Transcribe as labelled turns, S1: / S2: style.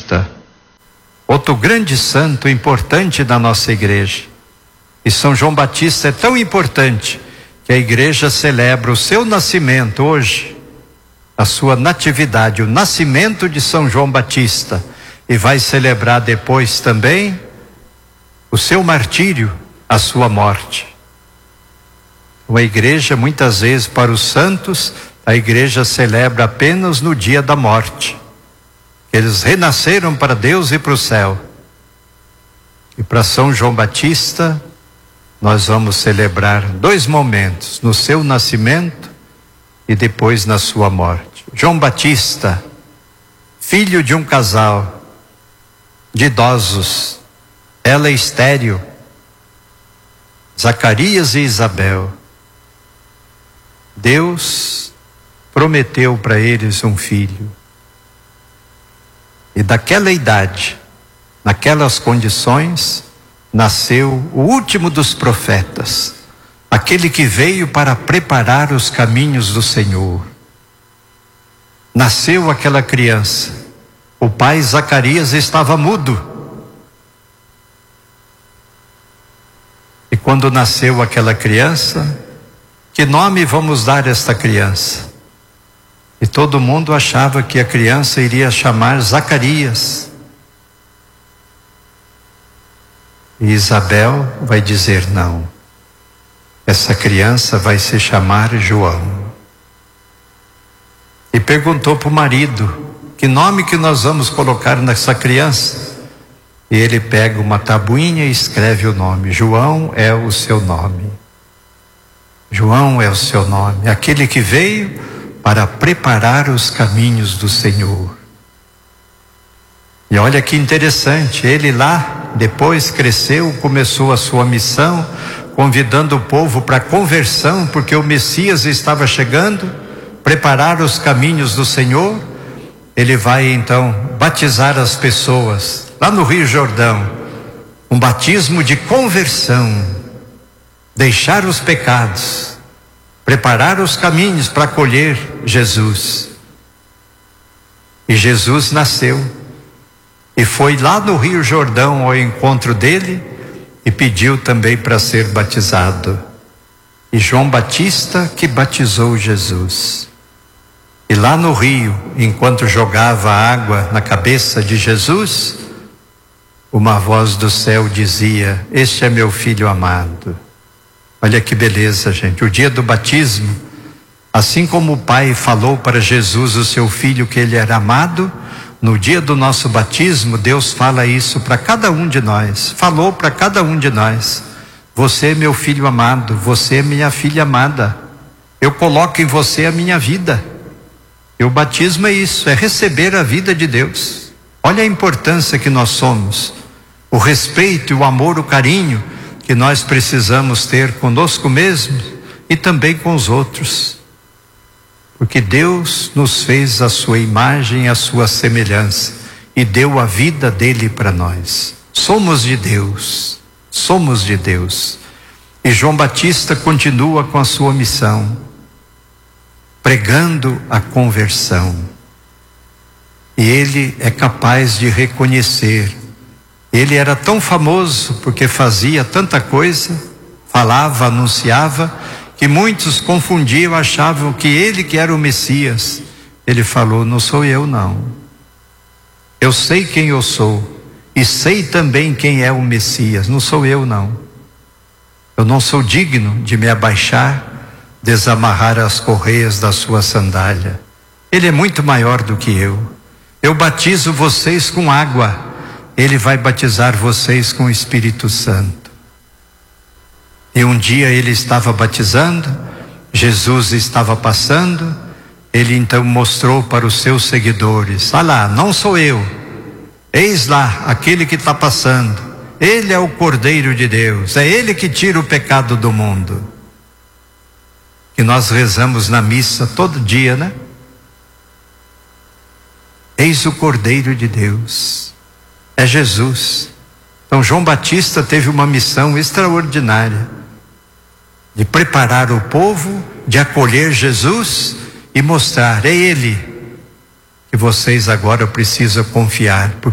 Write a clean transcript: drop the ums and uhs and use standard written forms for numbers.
S1: Batista, outro grande santo importante da nossa igreja. E São João Batista é tão importante que a igreja celebra o seu nascimento hoje, a sua natividade, o nascimento de São João Batista, e vai celebrar depois também o seu martírio, a sua morte. A igreja, muitas vezes, para os santos, a igreja celebra apenas no dia da morte. Eles renasceram para Deus e para o céu. E para São João Batista, nós vamos celebrar 2 momentos: no seu nascimento e depois na sua morte. João Batista, filho de um casal de idosos, ela é estéril, Zacarias e Isabel. Deus prometeu para eles um filho. E daquela idade, naquelas condições, nasceu o último dos profetas, aquele que veio para preparar os caminhos do Senhor. Nasceu aquela criança. O pai Zacarias estava mudo. E quando nasceu aquela criança, que nome vamos dar a esta criança? E todo mundo achava que a criança iria chamar Zacarias. E Isabel vai dizer não. Essa criança vai se chamar João. E perguntou para o marido: que nome que nós vamos colocar nessa criança? E ele pega uma tabuinha e escreve o nome. João é o seu nome. João é o seu nome. Aquele que veio para preparar os caminhos do Senhor. E olha que interessante, ele lá depois cresceu, começou a sua missão, convidando o povo para conversão, porque o Messias estava chegando, preparar os caminhos do Senhor. Ele vai então batizar as pessoas lá no Rio Jordão, um batismo de conversão, deixar os pecados, preparar os caminhos para acolher Jesus. E Jesus nasceu e foi lá no Rio Jordão ao encontro dele e pediu também para ser batizado. E João Batista que batizou Jesus. E lá no rio, enquanto jogava água na cabeça de Jesus, uma voz do céu dizia: este é meu filho amado. Olha que beleza, gente. O dia do batismo, assim como o Pai falou para Jesus, o seu filho, que ele era amado, no dia do nosso batismo, Deus fala isso para cada um de nós. Falou para cada um de nós: você é meu filho amado, você é minha filha amada. Eu coloco em você a minha vida. E o batismo é isso, é receber a vida de Deus. Olha a importância que nós somos, o respeito, o amor, o carinho que nós precisamos ter conosco mesmos e também com os outros. Porque Deus nos fez a sua imagem, a sua semelhança, e deu a vida dele para nós. Somos de Deus, somos de Deus. E João Batista continua com a sua missão, pregando a conversão. E ele é capaz de reconhecer. Ele era tão famoso porque fazia tanta coisa, falava, anunciava, que muitos confundiam, achavam que ele que era o Messias. Ele falou: não sou eu não. Eu sei quem eu sou e sei também quem é o Messias. Não sou eu não. Eu não sou digno de me abaixar, desamarrar as correias da sua sandália. Ele é muito maior do que eu. Eu batizo vocês com água, ele vai batizar vocês com o Espírito Santo. E um dia ele estava batizando, Jesus estava passando, ele então mostrou para os seus seguidores: olha lá, não sou eu, eis lá aquele que está passando, ele é o Cordeiro de Deus, é ele que tira o pecado do mundo. Que nós rezamos na missa todo dia, né? Eis o Cordeiro de Deus, é Jesus. Então João Batista teve uma missão extraordinária, de preparar o povo, de acolher Jesus e mostrar: é ele que vocês agora precisam confiar,